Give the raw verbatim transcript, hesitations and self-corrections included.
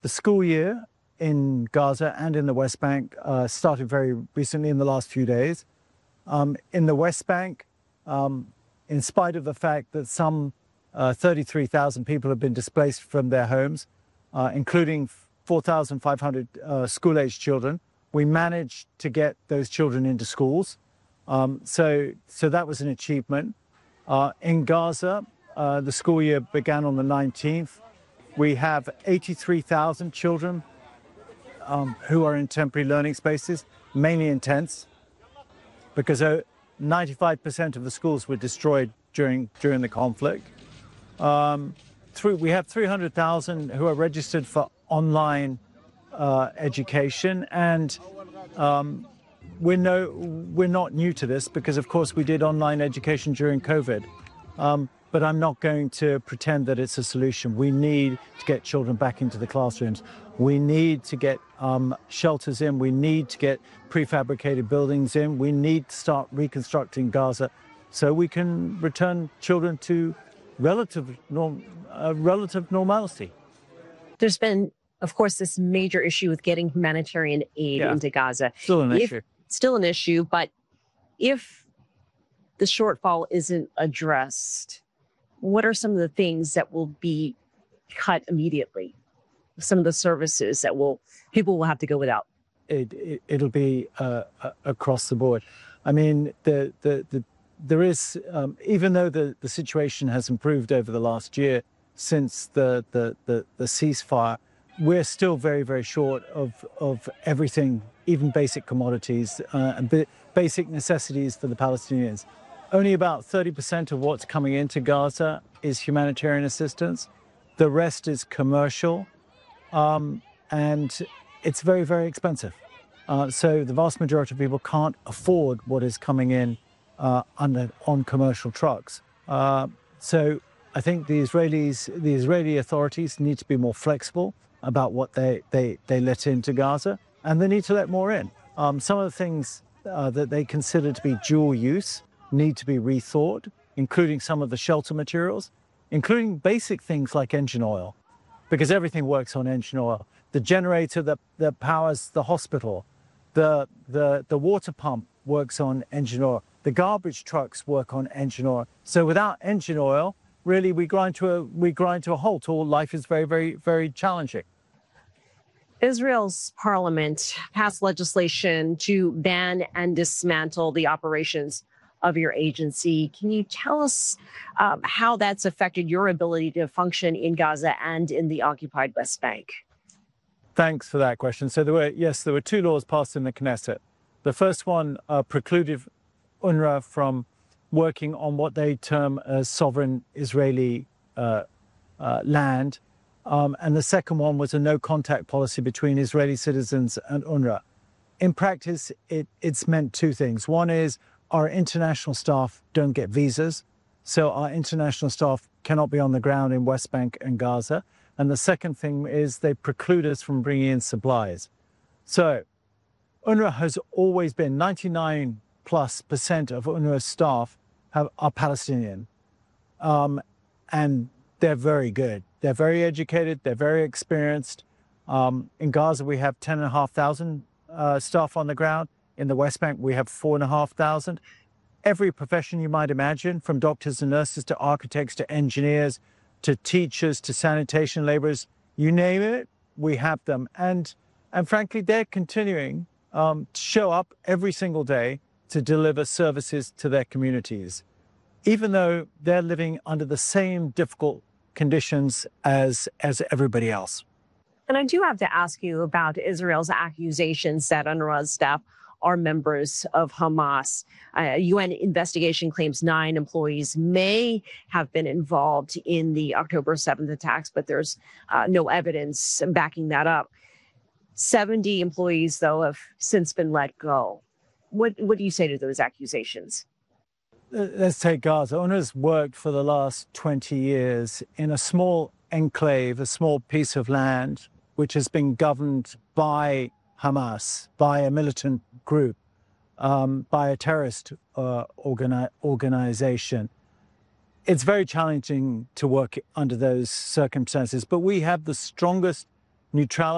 the school year in Gaza and in the West Bank uh, started very recently in the last few days. Um, in the West Bank, um, in spite of the fact that some uh, thirty-three thousand people have been displaced from their homes, uh, including four thousand five hundred uh, school-aged children, we managed to get those children into schools. Um, so, so that was an achievement. Uh, in Gaza, uh, the school year began on the nineteenth. We have eighty-three thousand children um, who are in temporary learning spaces, mainly in tents, because ninety-five percent of the schools were destroyed during, during the conflict. Um, through, we have three hundred thousand who are registered for online uh, education, and um, we're, no, we're not new to this because, of course, we did online education during COVID. Um, but I'm not going to pretend that it's a solution. We need to get children back into the classrooms. We need to get um, shelters in. We need to get prefabricated buildings in. We need to start reconstructing Gaza so we can return children to relative, norm, uh, relative normality. There's been, of course, this major issue with getting humanitarian aid yeah. into Gaza. Still an if, issue. Still an issue, but if the shortfall isn't addressed, what are some of the things that will be cut immediately? Some of the services that will people will have to go without? It, it, it'll be uh, across the board. I mean, the, the, the, there is, um, even though the, the situation has improved over the last year since the, the, the, the ceasefire, we're still very, very short of, of everything, even basic commodities uh, and basic necessities for the Palestinians. Only about thirty percent of what's coming into Gaza is humanitarian assistance. The rest is commercial, um, and it's very, very expensive. Uh, so the vast majority of people can't afford what is coming in uh, under, on commercial trucks. Uh, so I think the Israelis, the Israeli authorities need to be more flexible about what they, they, they let into Gaza, and they need to let more in. Um, some of the things uh, that they consider to be dual use need to be rethought, including some of the shelter materials, including basic things like engine oil, because everything works on engine oil. The generator that, that powers the hospital, the, the, the water pump works on engine oil, the garbage trucks work on engine oil. So without engine oil, really we grind to a, we grind to a halt, or life is very, very, very challenging. Israel's parliament passed legislation to ban and dismantle the operations of your agency. Can you tell us um, how that's affected your ability to function in Gaza and in the occupied West Bank? Thanks for that question. So there were, yes, there were two laws passed in the Knesset. The first one uh, precluded UNRWA from working on what they term as sovereign Israeli uh, uh, land. Um, and the second one was a no-contact policy between Israeli citizens and UNRWA. In practice, it, it's meant two things. One is our international staff don't get visas, so our international staff cannot be on the ground in West Bank and Gaza. And the second thing is they preclude us from bringing in supplies. So UNRWA has always been, ninety-nine plus percent of UNRWA's staff have, are Palestinian. Um, and they're very good. They're very educated, they're very experienced. Um, in Gaza, we have ten and a half thousand uh, staff on the ground. In the West Bank, we have four and a half thousand. Every profession you might imagine, from doctors and nurses to architects to engineers to teachers to sanitation laborers, you name it, we have them. And, and frankly, they're continuing um, to show up every single day to deliver services to their communities, even though they're living under the same difficult conditions as, as everybody else. And I do have to ask you about Israel's accusations that UNRWA's staff are members of Hamas. A U N investigation claims nine employees may have been involved in the October seventh attacks, but there's uh, no evidence backing that up. seventy employees, though, have since been let go. What, what do you say to those accusations? Let's take Gaza. UNRWA's worked for the last twenty years in a small enclave, a small piece of land, which has been governed by Hamas, by a militant group, um, by a terrorist uh, organi organization. It's very challenging to work under those circumstances, but we have the strongest neutrality.